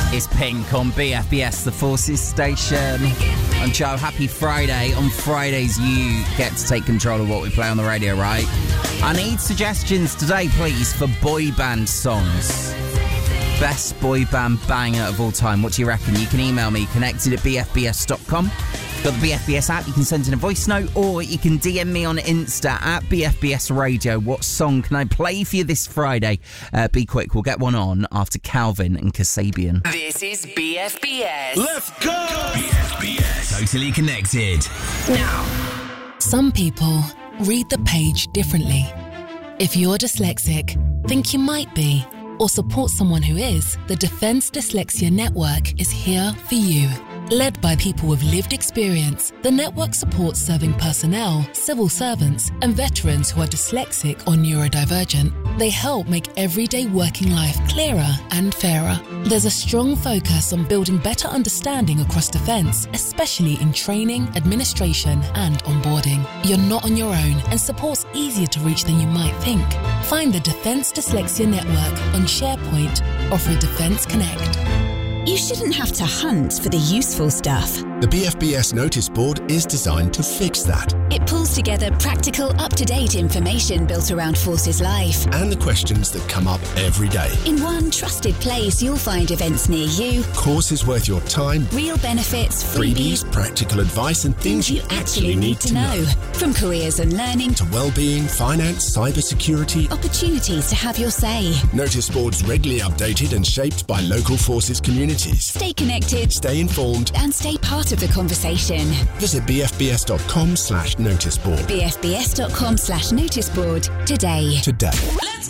It's Pink on BFBS, the Forces station. I'm Joe. Happy Friday. On Fridays, you get to take control of what we play on the radio, right? I need suggestions today, please, for boy band songs. Best boy band banger of all time. What do you reckon? You can email me, connected@bfbs.com. Got the BFBS app, you can send in a voice note, or you can DM me on Insta @BFBS Radio. What song can I play for you this Friday? Be quick, we'll get one on after Calvin and Kasabian. This is BFBS. Let's go! BFBS. Totally connected. Now. Some people read the page differently. If you're dyslexic, think you might be, or support someone who is, the Defence Dyslexia Network is here for you. Led by people with lived experience, the network supports serving personnel, civil servants, and veterans who are dyslexic or neurodivergent. They help make everyday working life clearer and fairer. There's a strong focus on building better understanding across defence, especially in training, administration, and onboarding. You're not on your own, and support's easier to reach than you might think. Find the Defence Dyslexia Network on SharePoint or through Defence Connect. You shouldn't have to hunt for the useful stuff. The BFBS notice board is designed to fix that. It pulls together practical, up-to-date information built around Forces Life. And the questions that come up every day. In one trusted place, you'll find events near you, Courses worth your time, real benefits, freebies, practical advice and things you actually need to know. From careers and learning To well-being, finance, cybersecurity. opportunities to have your say. Notice boards regularly updated and shaped by local Forces communities. Stay connected Stay informed. and stay part of the conversation. Visit bfbs.com/noticeboard bfbs.com/noticeboard today. today.